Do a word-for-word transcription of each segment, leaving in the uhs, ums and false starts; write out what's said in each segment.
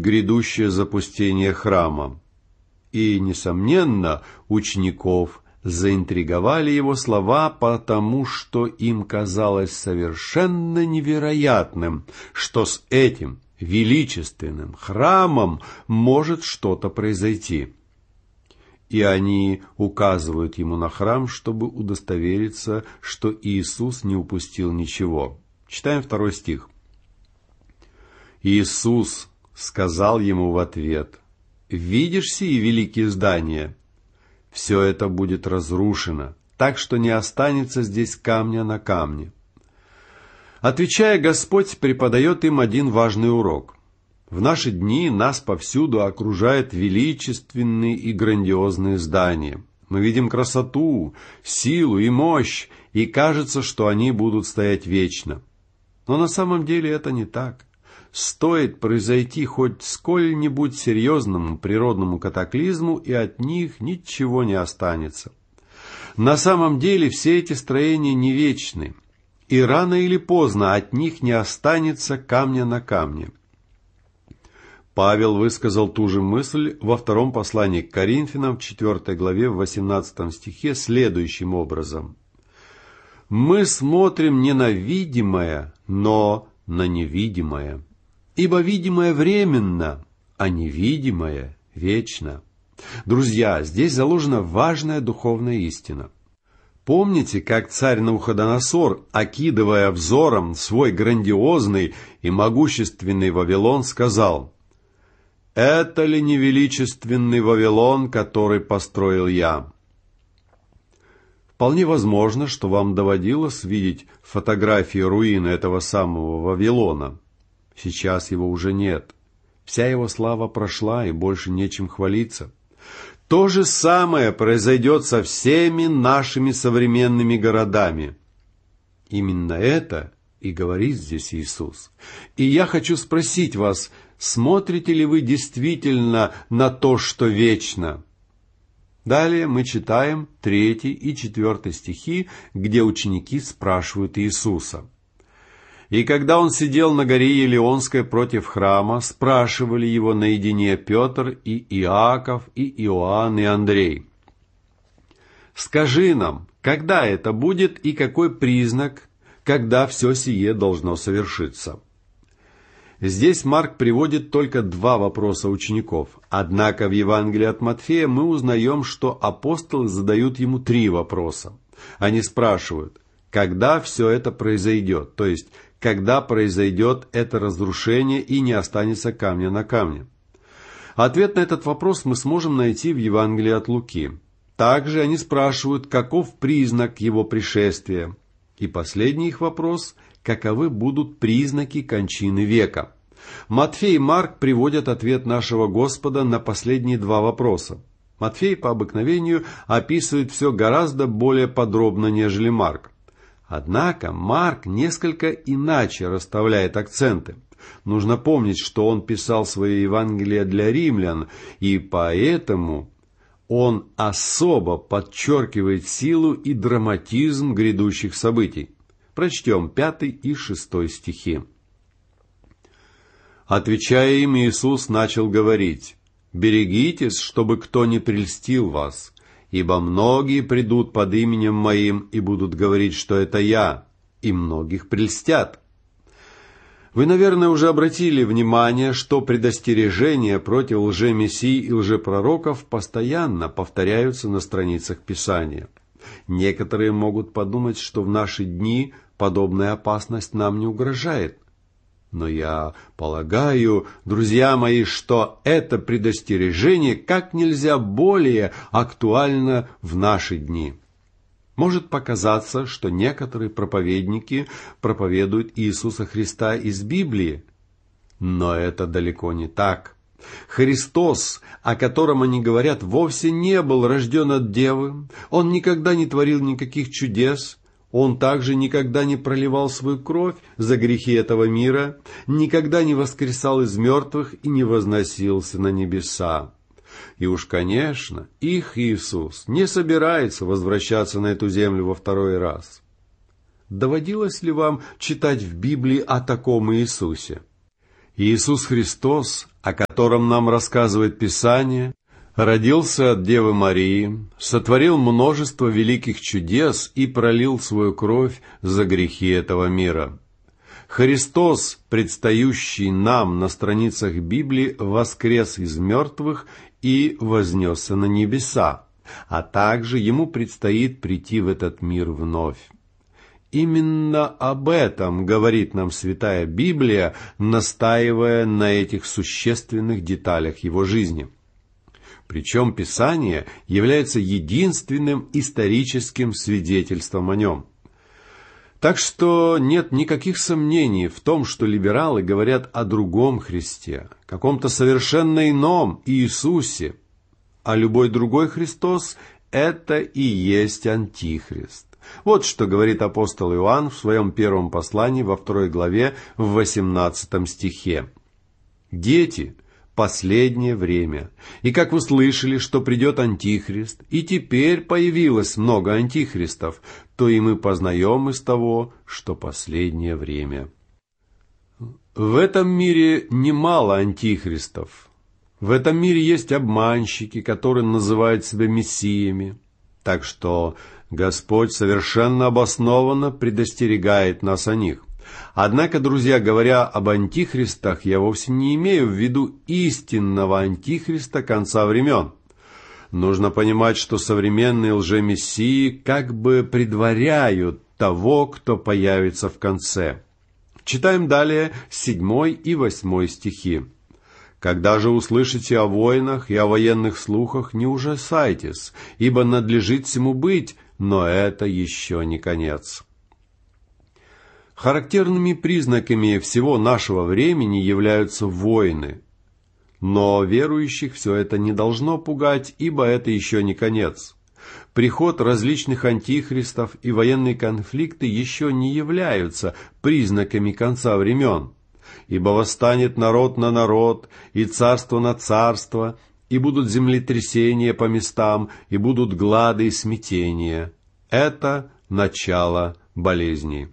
грядущее запустение храма. И, несомненно, учеников заинтриговали его слова, потому что им казалось совершенно невероятным, что с этим величественным храмом может что-то произойти. И они указывают ему на храм, чтобы удостовериться, что Иисус не упустил ничего. Читаем второй стих. Иисус сказал ему в ответ: «Видишь сии великие здания? Все это будет разрушено, так что не останется здесь камня на камне». Отвечая, Господь преподает им один важный урок. В наши дни нас повсюду окружают величественные и грандиозные здания. Мы видим красоту, силу и мощь, и кажется, что они будут стоять вечно. Но на самом деле это не так. Стоит произойти хоть сколь-нибудь серьезному природному катаклизму, и от них ничего не останется. На самом деле все эти строения не вечны, и рано или поздно от них не останется камня на камне. Павел высказал ту же мысль во втором послании к Коринфянам в четвёртой главе в восемнадцатом стихе следующим образом. «Мы смотрим не на видимое, но на невидимое. Ибо видимое временно, а невидимое вечно». Друзья, здесь заложена важная духовная истина. Помните, как царь Навуходоносор, окидывая взором свой грандиозный и могущественный Вавилон, сказал: «Это ли не величественный Вавилон, который построил я?» Вполне возможно, что вам доводилось видеть фотографии руины этого самого Вавилона. Сейчас его уже нет. Вся его слава прошла, и больше нечем хвалиться. То же самое произойдет со всеми нашими современными городами. Именно это и говорит здесь Иисус. И я хочу спросить вас, смотрите ли вы действительно на то, что вечно? Далее мы читаем третий и четвертый стихи, где ученики спрашивают Иисуса. «И когда он сидел на горе Елеонской против храма, спрашивали его наедине Петр и Иаков и Иоанн и Андрей: Скажи нам, когда это будет и какой признак, когда все сие должно совершиться?» Здесь Марк приводит только два вопроса учеников. Однако в Евангелии от Матфея мы узнаем, что апостолы задают ему три вопроса. Они спрашивают, когда все это произойдет, то есть, когда произойдет это разрушение и не останется камня на камне. Ответ на этот вопрос мы сможем найти в Евангелии от Луки. Также они спрашивают, каков признак его пришествия. И последний их вопрос – каковы будут признаки кончины века. Матфей и Марк приводят ответ нашего Господа на последние два вопроса. Матфей по обыкновению описывает все гораздо более подробно, нежели Марк. Однако Марк несколько иначе расставляет акценты. Нужно помнить, что он писал свои Евангелия для римлян, и поэтому он особо подчеркивает силу и драматизм грядущих событий. Прочтем пятый и шестой стихи. Отвечая им, Иисус начал говорить: «Берегитесь, чтобы кто не прельстил вас, ибо многие придут под именем Моим и будут говорить, что это Я, и многих прельстят». Вы, наверное, уже обратили внимание, что предостережения против лжемессий и лжепророков постоянно повторяются на страницах Писания. Некоторые могут подумать, что в наши дни подобная опасность нам не угрожает. Но я полагаю, друзья мои, что это предостережение как нельзя более актуально в наши дни. Может показаться, что некоторые проповедники проповедуют Иисуса Христа из Библии, но это далеко не так. Христос, о котором они говорят, вовсе не был рожден от девы, Он никогда не творил никаких чудес, Он также никогда не проливал свою кровь за грехи этого мира, никогда не воскресал из мертвых и не возносился на небеса. И уж, конечно, их Иисус не собирается возвращаться на эту землю во второй раз. Доводилось ли вам читать в Библии о таком Иисусе? Иисус Христос, о котором нам рассказывает Писание, родился от Девы Марии, сотворил множество великих чудес и пролил свою кровь за грехи этого мира. Христос, предстающий нам на страницах Библии, воскрес из мертвых и вознесся на небеса, а также Ему предстоит прийти в этот мир вновь. Именно об этом говорит нам Святая Библия, настаивая на этих существенных деталях Его жизни. Причем Писание является единственным историческим свидетельством о Нем. Так что нет никаких сомнений в том, что либералы говорят о другом Христе, каком-то совершенно ином Иисусе, а любой другой Христос – это и есть Антихрист. Вот что говорит апостол Иоанн в своем первом послании во второй главе в восемнадцатом стихе. «Дети, последнее время, и как вы слышали, что придет Антихрист, и теперь появилось много антихристов, то и мы познаем из того, что последнее время». В этом мире немало антихристов. В этом мире есть обманщики, которые называют себя мессиями. Так что Господь совершенно обоснованно предостерегает нас о них. Однако, друзья, говоря об антихристах, я вовсе не имею в виду истинного антихриста конца времен. Нужно понимать, что современные лжемессии как бы предваряют того, кто появится в конце. Читаем далее седьмой и восьмой стихи. «Когда же услышите о войнах и о военных слухах, не ужасайтесь, ибо надлежит всему быть, но это еще не конец». Характерными признаками всего нашего времени являются войны. Но верующих все это не должно пугать, ибо это еще не конец. Приход различных антихристов и военные конфликты еще не являются признаками конца времен. Ибо восстанет народ на народ, и царство на царство, и будут землетрясения по местам, и будут глады и смятения. Это начало болезней.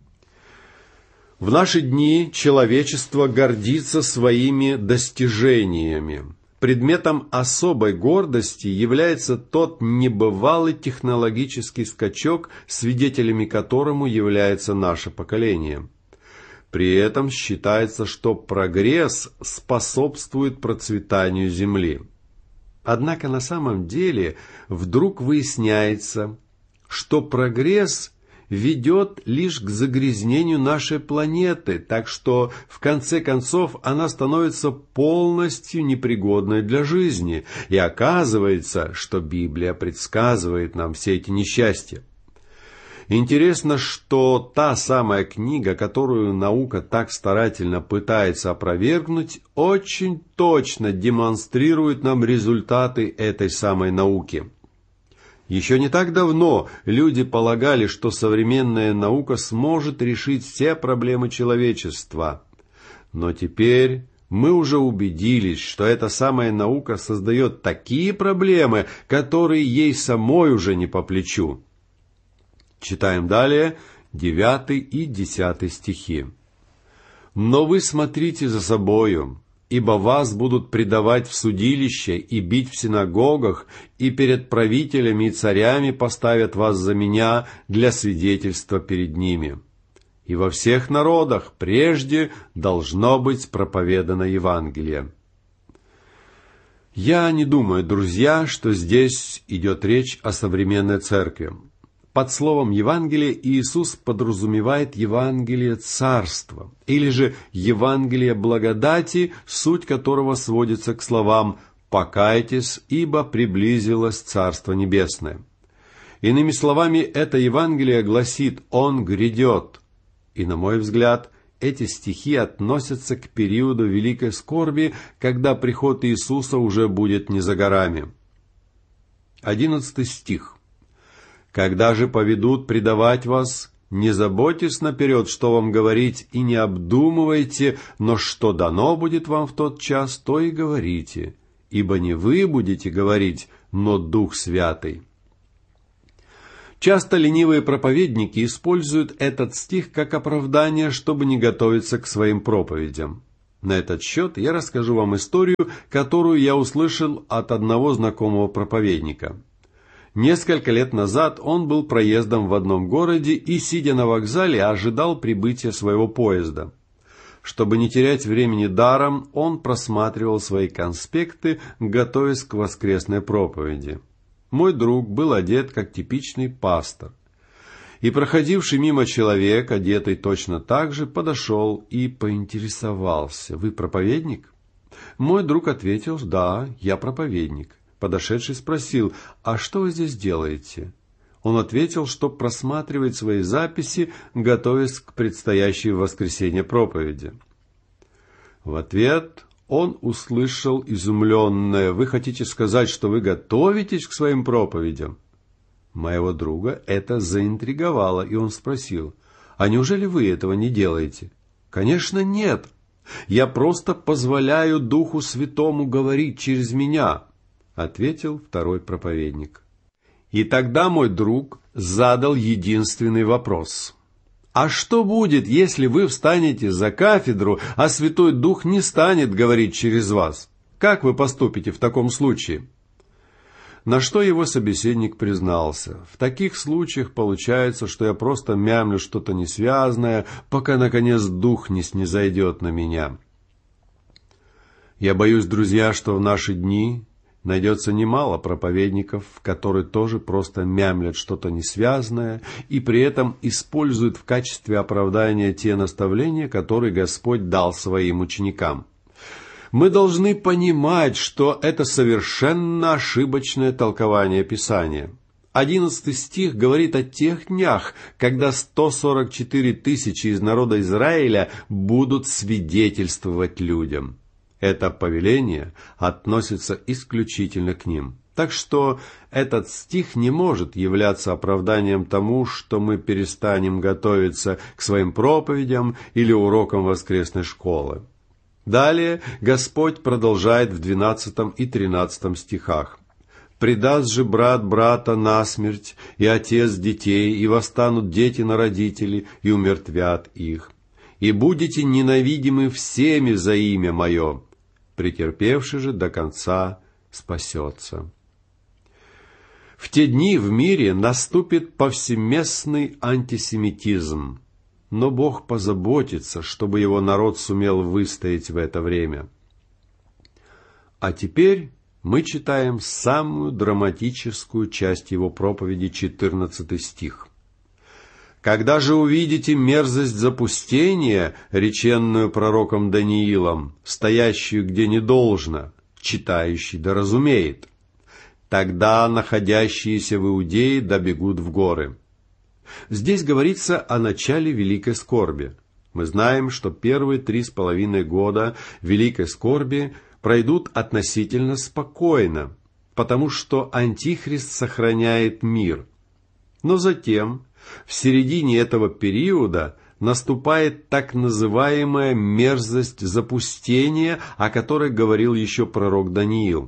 В наши дни человечество гордится своими достижениями. Предметом особой гордости является тот небывалый технологический скачок, свидетелями которому является наше поколение. При этом считается, что прогресс способствует процветанию Земли. Однако на самом деле вдруг выясняется, что прогресс ведет лишь к загрязнению нашей планеты, так что в конце концов она становится полностью непригодной для жизни. И оказывается, что Библия предсказывает нам все эти несчастья. Интересно, что та самая книга, которую наука так старательно пытается опровергнуть, очень точно демонстрирует нам результаты этой самой науки. Еще не так давно люди полагали, что современная наука сможет решить все проблемы человечества. Но теперь мы уже убедились, что эта самая наука создает такие проблемы, которые ей самой уже не по плечу. Читаем далее девятый и десятый стихи. «Но вы смотрите за собою, ибо вас будут предавать в судилище и бить в синагогах, и перед правителями и царями поставят вас за меня для свидетельства перед ними. И во всех народах прежде должно быть проповедано Евангелие». Я не думаю, друзья, что здесь идет речь о современной церкви. Под словом «Евангелие» Иисус подразумевает Евангелие Царства, или же Евангелие благодати, суть которого сводится к словам «покайтесь, ибо приблизилось Царство Небесное». Иными словами, это Евангелие гласит «Он грядет». И, на мой взгляд, эти стихи относятся к периоду великой скорби, когда приход Иисуса уже будет не за горами. Одиннадцатый стих. «Когда же поведут предавать вас, не заботьтесь наперед, что вам говорить, и не обдумывайте, но что дано будет вам в тот час, то и говорите, ибо не вы будете говорить, но Дух Святый». Часто ленивые проповедники используют этот стих как оправдание, чтобы не готовиться к своим проповедям. На этот счет я расскажу вам историю, которую я услышал от одного знакомого проповедника. Несколько лет назад он был проездом в одном городе и, сидя на вокзале, ожидал прибытия своего поезда. Чтобы не терять времени даром, он просматривал свои конспекты, готовясь к воскресной проповеди. Мой друг был одет как типичный пастор. И проходивший мимо человек, одетый точно так же, подошел и поинтересовался: «Вы проповедник?» Мой друг ответил: «Да, я проповедник». Подошедший спросил: «А что вы здесь делаете?» Он ответил, что просматривает свои записи, готовясь к предстоящей в воскресенье проповеди. В ответ он услышал изумленное: «Вы хотите сказать, что вы готовитесь к своим проповедям?» Моего друга это заинтриговало, и он спросил: «А неужели вы этого не делаете?» «Конечно, нет. Я просто позволяю Духу Святому говорить через меня», — ответил второй проповедник. И тогда мой друг задал единственный вопрос: «А что будет, если вы встанете за кафедру, а Святой Дух не станет говорить через вас? Как вы поступите в таком случае?» На что его собеседник признался: «В таких случаях получается, что я просто мямлю что-то несвязное, пока, наконец, Дух не снизойдет на меня». Я боюсь, друзья, что в наши дни найдется немало проповедников, которые тоже просто мямлят что-то несвязное и при этом используют в качестве оправдания те наставления, которые Господь дал своим ученикам. Мы должны понимать, что это совершенно ошибочное толкование Писания. Одиннадцатый стих говорит о тех днях, когда сто сорок четыре тысячи из народа Израиля будут свидетельствовать людям. Это повеление относится исключительно к ним. Так что этот стих не может являться оправданием тому, что мы перестанем готовиться к своим проповедям или урокам воскресной школы. Далее Господь продолжает в двенадцатом и тринадцатом стихах. «Предаст же брат брата насмерть, и отец детей, и восстанут дети на родителей, и умертвят их. И будете ненавидимы всеми за имя Мое, претерпевший же до конца спасется». В те дни в мире наступит повсеместный антисемитизм, но Бог позаботится, чтобы Его народ сумел выстоять в это время. А теперь мы читаем самую драматическую часть Его проповеди, четырнадцатый стих. «Когда же увидите мерзость запустения, реченную пророком Даниилом, стоящую где не должно, читающий да разумеет, тогда находящиеся в Иудее добегут в горы». Здесь говорится о начале Великой Скорби. Мы знаем, что первые три с половиной года Великой Скорби пройдут относительно спокойно, потому что Антихрист сохраняет мир. Но затем, в середине этого периода, наступает так называемая мерзость запустения, о которой говорил еще пророк Даниил.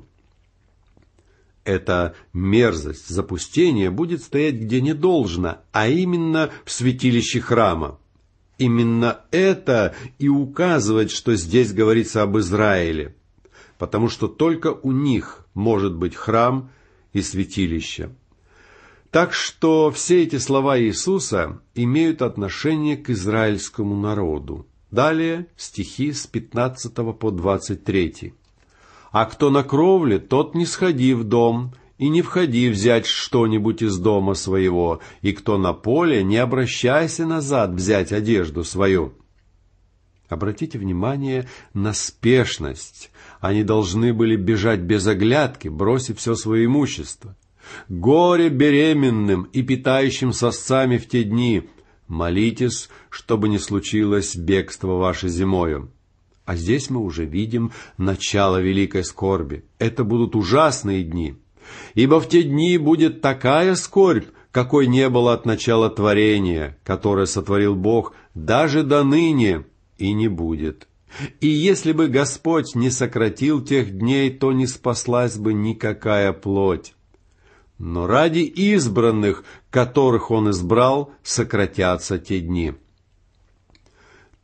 Эта мерзость запустения будет стоять где не должно, а именно в святилище храма. Именно это и указывает, что здесь говорится об Израиле, потому что только у них может быть храм и святилище. Так что все эти слова Иисуса имеют отношение к израильскому народу. Далее стихи с пятнадцатого по двадцать третий. «А кто на кровле, тот не сходи в дом, и не входи взять что-нибудь из дома своего, и кто на поле, не обращайся назад взять одежду свою». Обратите внимание на спешность. Они должны были бежать без оглядки, бросив все свое имущество. «Горе беременным и питающим сосцами в те дни! Молитесь, чтобы не случилось бегство ваше зимою». А здесь мы уже видим начало великой скорби. Это будут ужасные дни. «Ибо в те дни будет такая скорбь, какой не было от начала творения, которое сотворил Бог, даже до ныне, и не будет. И если бы Господь не сократил тех дней, то не спаслась бы никакая плоть. Но ради избранных, которых Он избрал, сократятся те дни».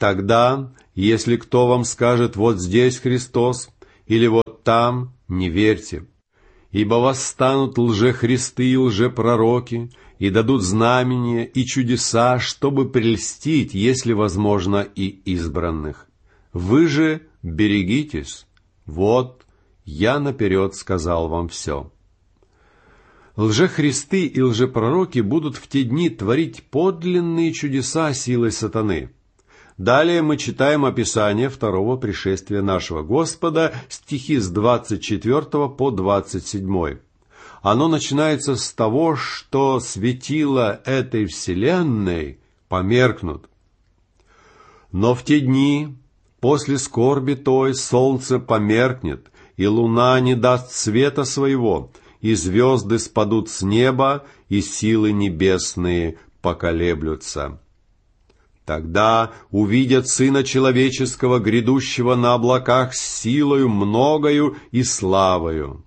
Тогда, если кто вам скажет «вот здесь Христос» или «вот там», не верьте. Ибо восстанут лжехристы и лжепророки, и дадут знамения и чудеса, чтобы прельстить, если возможно, и избранных. Вы же берегитесь. Вот, я наперед сказал вам все. Лжехристы и лжепророки будут в те дни творить подлинные чудеса силой сатаны. Далее мы читаем описание второго пришествия нашего Господа, стихи с двадцать четвёртого по двадцать седьмой. Оно начинается с того, что светила этой вселенной померкнут. Но в те дни, после скорби той, солнце померкнет, и луна не даст света своего, и звезды спадут с неба, и силы небесные поколеблются. Тогда увидят Сына Человеческого, грядущего на облаках с силою многою и славою.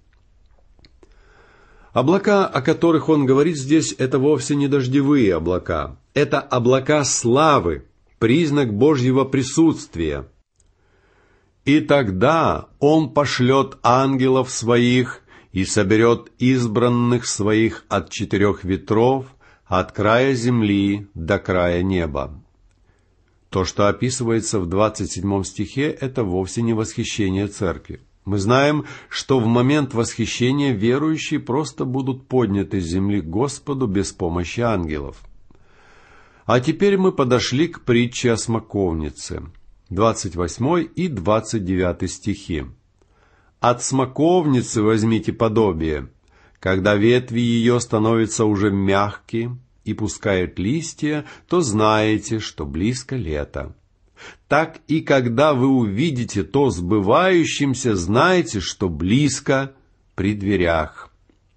Облака, о которых он говорит здесь, это вовсе не дождевые облака. Это облака славы, признак Божьего присутствия. И тогда он пошлет ангелов своих и соберет избранных своих от четырех ветров, от края земли до края неба. То, что описывается в двадцать седьмом стихе, это вовсе не восхищение церкви. Мы знаем, что в момент восхищения верующие просто будут подняты с земли к Господу без помощи ангелов. А теперь мы подошли к притче о смоковнице, двадцать восьмой и двадцать девятый стихи. «От смоковницы возьмите подобие, когда ветви ее становятся уже мягкие и пускают листья, то знаете, что близко лето. Так и когда вы увидите то сбывающимся, знайте, что близко при дверях».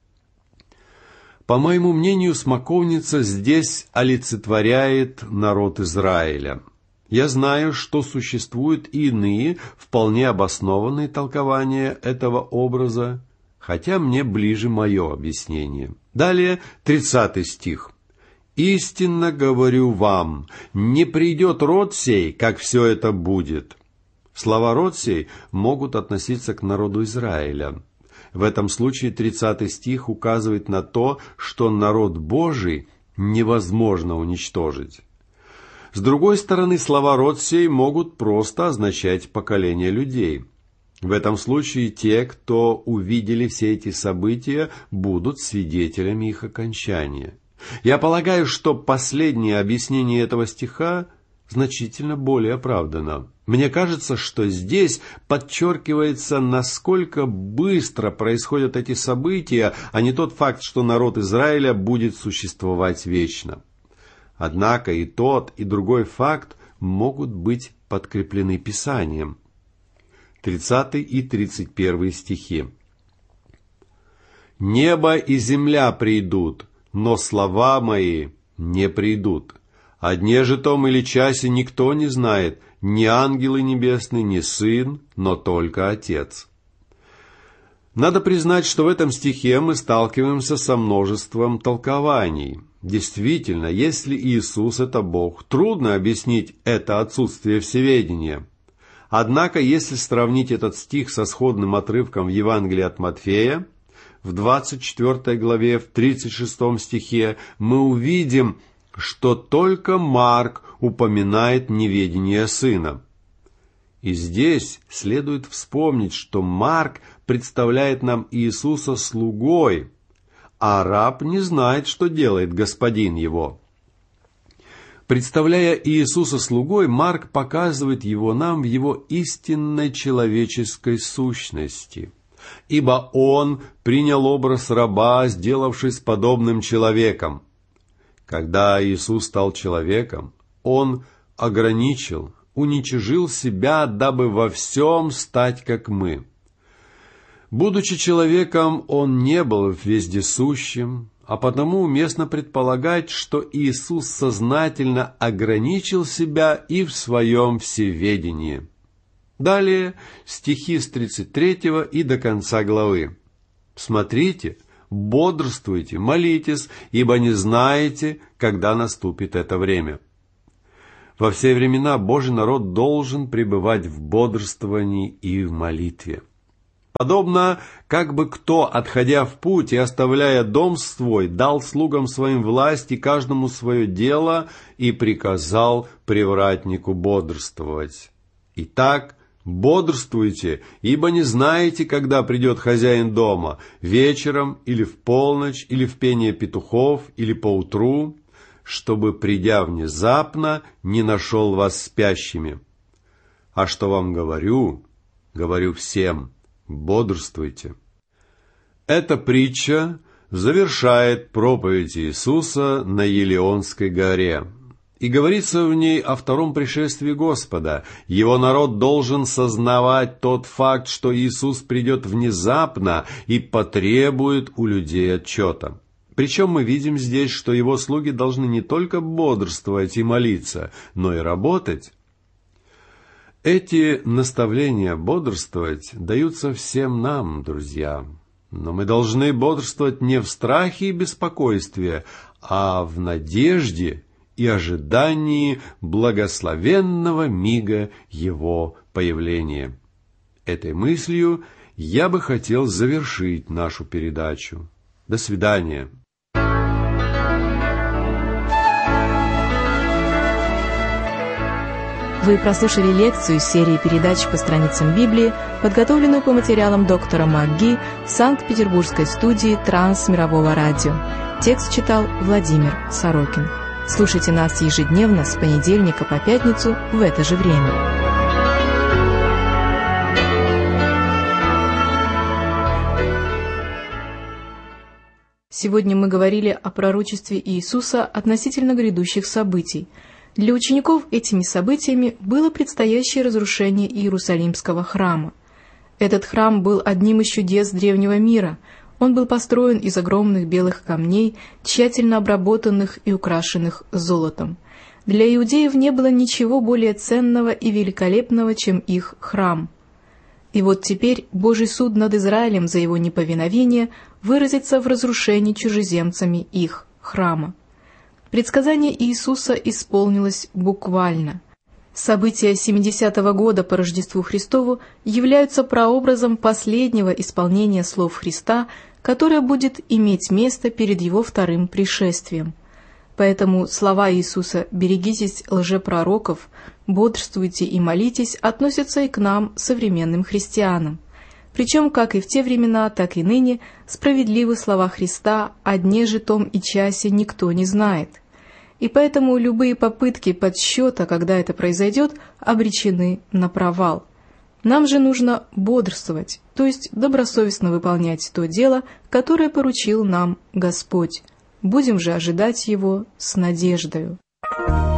По моему мнению, смоковница здесь олицетворяет народ Израиля. Я знаю, что существуют и иные, вполне обоснованные толкования этого образа, хотя мне ближе мое объяснение. Далее, тридцатый стих. «Истинно говорю вам, не придет род сей, как все это будет». Слова «род сей» могут относиться к народу Израиля. В этом случае тридцатый стих указывает на то, что народ Божий невозможно уничтожить. С другой стороны, слова «род сей» могут просто означать поколение людей. В этом случае те, кто увидели все эти события, будут свидетелями их окончания. Я полагаю, что последнее объяснение этого стиха значительно более оправдано. Мне кажется, что здесь подчеркивается, насколько быстро происходят эти события, а не тот факт, что народ Израиля будет существовать вечно. Однако и тот, и другой факт могут быть подкреплены Писанием. тридцатый и тридцать первый стихи. «Небо и земля придут, но слова мои не придут. О дне же том или часе никто не знает, ни ангелы небесные, ни Сын, но только Отец». Надо признать, что в этом стихе мы сталкиваемся со множеством толкований. Действительно, если Иисус – это Бог, трудно объяснить это отсутствие всеведения. Однако, если сравнить этот стих со сходным отрывком в Евангелии от Матфея, в двадцать четвёртой главе, в тридцать шестом стихе, мы увидим, что только Марк упоминает неведение Сына. И здесь следует вспомнить, что Марк представляет нам Иисуса слугой, а раб не знает, что делает господин его. Представляя Иисуса слугой, Марк показывает его нам в его истинной человеческой сущности. Ибо он принял образ раба, сделавшись подобным человеком. Когда Иисус стал человеком, он ограничил, уничижил себя, дабы во всем стать как мы. Будучи человеком, он не был вездесущим, а потому уместно предполагать, что Иисус сознательно ограничил себя и в своем всеведении. Далее стихи с тридцать третьего и до конца главы. «Смотрите, бодрствуйте, молитесь, ибо не знаете, когда наступит это время». Во все времена Божий народ должен пребывать в бодрствовании и в молитве. Подобно, как бы кто, отходя в путь и оставляя дом свой, дал слугам своим власть и каждому свое дело и приказал привратнику бодрствовать. Итак, бодрствуйте, ибо не знаете, когда придет хозяин дома, вечером или в полночь, или в пение петухов, или поутру, чтобы, придя внезапно, не нашел вас спящими. А что вам говорю, говорю всем, бодрствуйте. Эта притча завершает проповедь Иисуса на Елеонской горе. И говорится в ней о втором пришествии Господа. Его народ должен сознавать тот факт, что Иисус придет внезапно и потребует у людей отчета. Причем мы видим здесь, что его слуги должны не только бодрствовать и молиться, но и работать. Эти наставления бодрствовать даются всем нам, друзья. Но мы должны бодрствовать не в страхе и беспокойстве, а в надежде и ожидании благословенного мига Его появления. Этой мыслью я бы хотел завершить нашу передачу. До свидания. Вы прослушали лекцию из серии передач по страницам Библии, подготовленную по материалам доктора МакГи в Санкт-Петербургской студии Трансмирового радио. Текст читал Владимир Сорокин. Слушайте нас ежедневно с понедельника по пятницу в это же время. Сегодня мы говорили о пророчестве Иисуса относительно грядущих событий. Для учеников этими событиями было предстоящее разрушение Иерусалимского храма. Этот храм был одним из чудес древнего мира. Он был построен из огромных белых камней, тщательно обработанных и украшенных золотом. Для иудеев не было ничего более ценного и великолепного, чем их храм. И вот теперь Божий суд над Израилем за его неповиновение выразится в разрушении чужеземцами их храма. Предсказание Иисуса исполнилось буквально. События семидесятого года по Рождеству Христову являются прообразом последнего исполнения слов Христа, которое будет иметь место перед Его вторым пришествием. Поэтому слова Иисуса «берегитесь лжепророков», «бодрствуйте и молитесь» относятся и к нам, современным христианам. Причем, как и в те времена, так и ныне, справедливы слова Христа «о дне же том и часе никто не знает». И поэтому любые попытки подсчета, когда это произойдет, обречены на провал. Нам же нужно бодрствовать, то есть добросовестно выполнять то дело, которое поручил нам Господь. Будем же ожидать Его с надеждою.